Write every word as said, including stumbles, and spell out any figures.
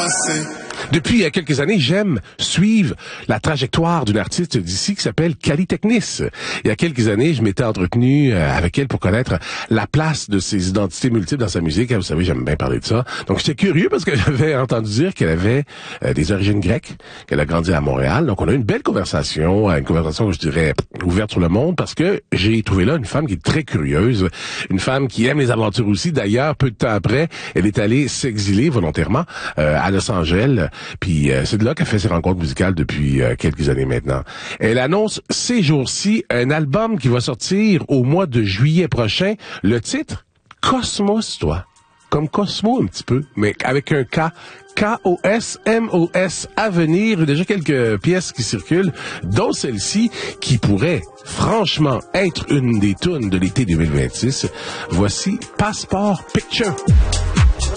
danser. Depuis euh, quelques années, j'aime suivre la trajectoire d'une artiste d'ici qui s'appelle Cali Technis. Il y a quelques années, je m'étais entretenu euh, avec elle pour connaître la place de ses identités multiples dans sa musique. Vous savez, j'aime bien parler de ça. Donc, j'étais curieux parce que j'avais entendu dire qu'elle avait euh, des origines grecques, qu'elle a grandi à Montréal. Donc, on a eu une belle conversation, une conversation, je dirais, ouverte sur le monde parce que j'ai trouvé là une femme qui est très curieuse, une femme qui aime les aventures aussi. D'ailleurs, peu de temps après, elle est allée s'exiler volontairement euh, à Los Angeles. Puis euh, c'est de là qu'elle fait ses rencontres musicales depuis euh, quelques années maintenant. Elle annonce ces jours-ci un album qui va sortir au mois de juillet prochain. Le titre, Cosmos, toi. Comme Cosmo un petit peu, mais avec un K. K O S M O S à venir. Il y a déjà quelques pièces qui circulent, dont celle-ci qui pourrait franchement être une des tunes de l'été deux mille vingt-six. Voici Passport Picture.